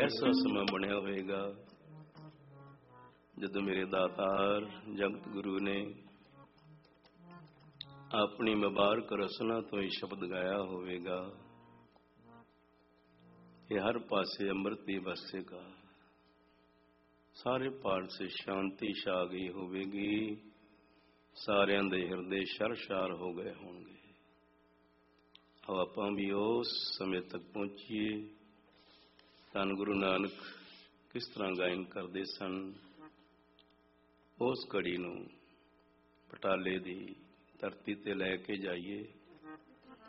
ਐਸਾ ਸਮਾਂ ਬਣਿਆ ਹੋਵੇਗਾ ਜਦੋਂ ਮੇਰੇ ਦਾਤਾਰ ਜਗਤ ਗੁਰੂ ਨੇ ਆਪਣੀ ਮੁਬਾਰਕ ਰਸਨਾ ਤੋਂ ਹੀ ਸ਼ਬਦ ਗਾਇਆ ਹੋਵੇਗਾ ਕਿ ਹਰ ਪਾਸੇ ਅੰਮ੍ਰਿਤ ਹੀ ਵਸੇਗਾ, ਸਾਰੇ ਪਾਸੇ ਸ਼ਾਂਤੀ ਛਾ ਗਈ ਹੋਵੇਗੀ, ਸਾਰਿਆਂ ਦੇ ਹਿਰਦੇ ਸ਼ਰ-ਸ਼ਾਰ ਹੋ ਗਏ ਹੋਣਗੇ। ਆਓ ਆਪਾਂ ਵੀ ਉਸ ਸਮੇਂ ਤੱਕ ਪਹੁੰਚੀਏ। ਧੰਨ ਗੁਰੂ ਨਾਨਕ ਕਿਸ ਤਰ੍ਹਾਂ ਗਾਇਨ ਕਰਦੇ ਸਨ, ਉਸ ਘੜੀ ਨੂੰ ਪਟਾਲੇ ਦੀ ਧਰਤੀ ਤੇ ਲੈ ਕੇ ਜਾਈਏ।